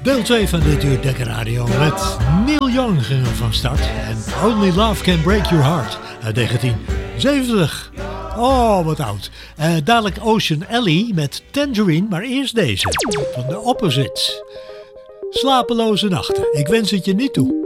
Deel 2 van dit uur Dekker Radio met Neil Young ging er van start. En Only Love Can Break Your Heart uit 1970. Oh, wat oud. Dadelijk Ocean Alley met Tangerine, maar eerst deze. Van de Opposites. Slapeloze nachten. Ik wens het je niet toe.